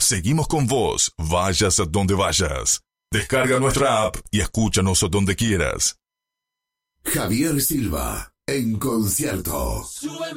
seguimos con vos, vayas a donde vayas. Descarga nuestra app y escúchanos donde quieras. Javier Silva, en concierto.